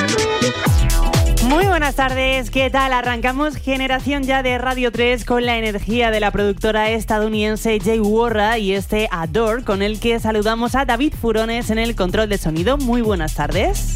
Muy buenas tardes, ¿qué tal? Arrancamos Generación Ya de Radio 3 con la energía de la productora estadounidense Jay Warra y este Adore, con el que saludamos a David Furones en el control de sonido. Muy buenas tardes.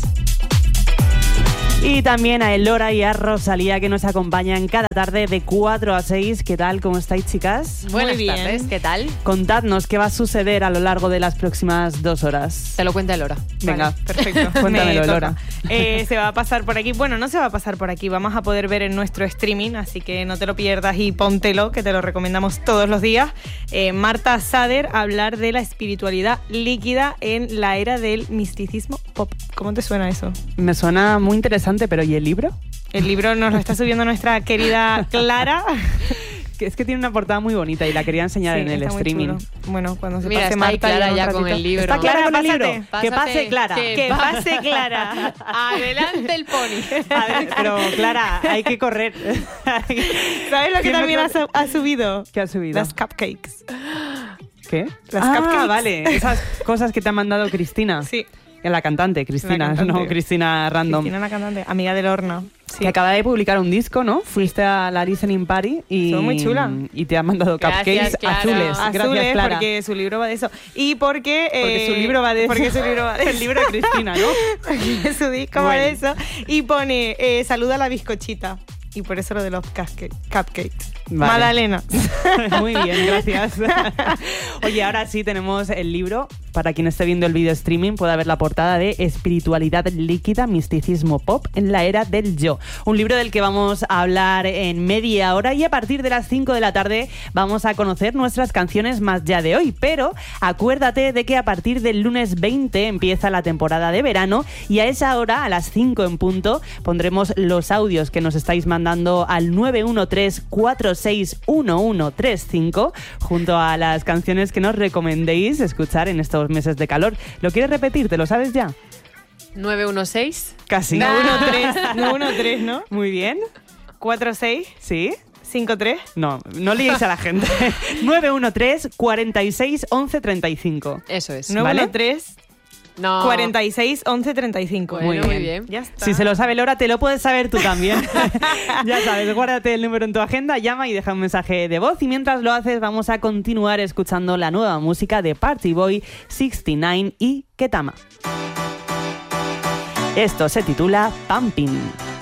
Y también a Elora y a Rosalía, que nos acompañan cada tarde de 4 a 6. ¿Qué tal? ¿Cómo estáis, chicas? Buenas tardes, ¿qué tal? Contadnos qué va a suceder a lo largo de las próximas 2 horas. Te lo cuenta Elora. Venga, vale, perfecto. Cuéntamelo, Elora. Se va a pasar por aquí. Bueno, no se va a pasar por aquí. Vamos a poder ver en nuestro streaming, así que no te lo pierdas y póntelo, que te lo recomendamos todos los días. Marta Sader a hablar de la espiritualidad líquida en la era del misticismo pop. ¿Cómo te suena eso? Me suena muy interesante, pero ¿y el libro? El libro nos lo está subiendo nuestra querida Clara. Que es que tiene una portada muy bonita y la quería enseñar en el está muy streaming. chulo. Bueno, cuando se Mira, pase está ahí Marta Clara un ya ratito. con el libro. ¿Está Clara con el Pásate. libro? Que pase Clara. Que pase Clara. Adelante el pony. A ver, pero Clara, hay que correr. ¿Sabes lo que también ha subido? ¿Qué ha subido? Las cupcakes. ¿Qué? Las ah, cupcakes. Vale. Esas cosas que te ha mandado Cristina. Sí. La cantante, Cristina, La cantante. no Cristina Random. Cristina, la cantante, amiga del horno. Sí. Que acaba de publicar un disco, ¿no? Fuiste a la Listening Party y, Estuvo muy chula. Y te ha mandado Gracias, cupcakes Clara. azules. Gracias, Azules, Clara. porque su libro va de eso. Y porque su libro va de porque eso. su libro va de El libro de Cristina, ¿no? Porque su disco va de eso. Y pone, saluda a la bizcochita. Y por eso lo de los cupcakes. Vale. Magdalena. Muy bien, gracias. Oye, ahora sí tenemos el libro. Para quien esté viendo el video streaming puede ver la portada de Espiritualidad líquida, misticismo pop en la era del yo. Un libro del que vamos a hablar en media hora y a partir de las 5 de la tarde vamos a conocer nuestras canciones más ya de hoy. Pero acuérdate de que a partir del lunes 20 empieza la temporada de verano y a esa hora, a las 5 en punto, pondremos los audios que nos estáis mandando al 913-461135 junto a las canciones que nos recomendéis escuchar en estos meses de calor. ¿Lo quieres repetir? ¿Te lo sabes ya? 916. Casi. 913, ¿no? Muy bien. 46 ¿Sí? 53. No liéis a la gente. 913 46 11 35. Eso es. 913 No. 46 11 35. Bueno, muy bien. Ya está. Si se lo sabe Lora, te lo puedes saber tú también. Ya sabes, guárdate el número en tu agenda, llama y deja un mensaje de voz. Y mientras lo haces, vamos a continuar escuchando la nueva música de Party Boy 69 y Ketama. Esto se titula Pumping.